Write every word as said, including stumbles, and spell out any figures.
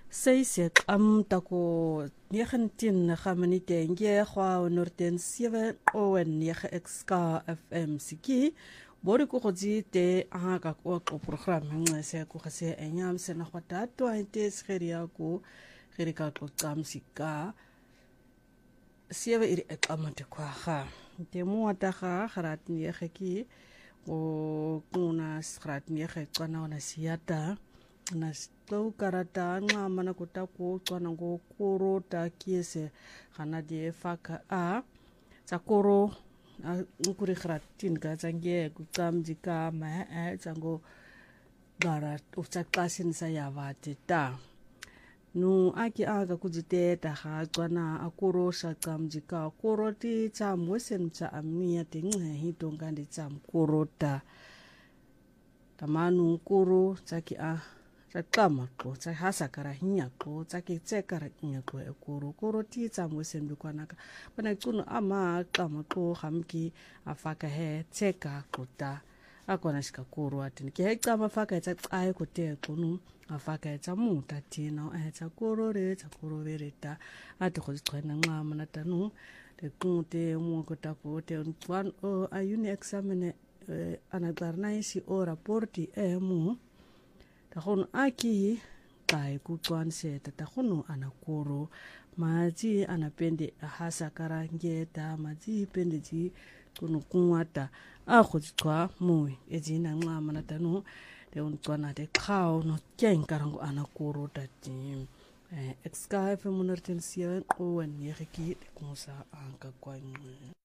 Seisek am tako negen tien gaminite nge gwa norten seven owen nege xk fm siki bori ko godzi te aga ko program ngese ko khase enyam sena khwata to ite sgeria ko gerika ko tsamsika seven iri ekamate kwa ga te muata ga garat nege ki o kuna sgrat nege tsana ona siata na sto karata nga mana kota ko tswana go koro ta kiese kana de faka a tsakoro nkuri khratin ka tsange ku tsamjika ma a tsango gara utsaklasin sa yavate ta nu aki aga kujite ta ha tswana akoro sa tsamjika koro ti tsamwesen tsa amia te nge hitonga ndi tsam koro ta tamanu koro tsaki a Kama ko tsa hasa kara hinya ko tsa ke tse kara hinya ko e koro koro ti tsa mwesen bikwanaka bana tsuno ama kama ko hamki afaka he tseka kota akona shika koro atini ke he kama faka tsa ai ko te kunu afaka tsa muta tina e tsa koro re tsa koro vereta ati go tsena ngama na tanu te kunte mo ko ta ko te one o ayuni examine ana klarna isi o rapporti e mo Tahono aki kai kutwan se tahono anakoro maji anapende hasa karangeta maji pende ji kuno kunwata akhotwa mui ejina ngama natanu te untwana te khao no kyen karango anakoro tati eh xka fe munarten sia o wen yeki kunsa anka kwanye